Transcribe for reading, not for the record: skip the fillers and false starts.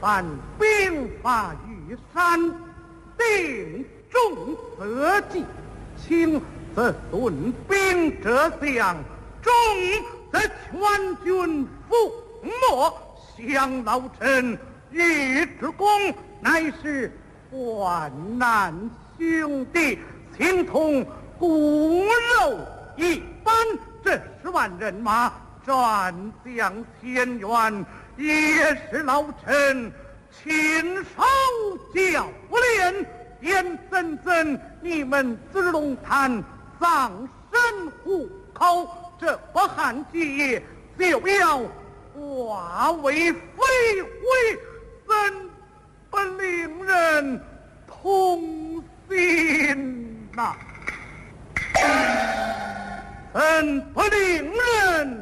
番兵发玉山，定众色计，轻则损兵折将，重则全军覆没。降老臣尉之功，乃是患难兄弟，形同骨肉一般。这10万人马战将千员，也是老臣亲手教练。燕森森，你们子龙潭丧身虎口，这不汉基业就要化为飞灰，怎不令人痛心呐？怎不令人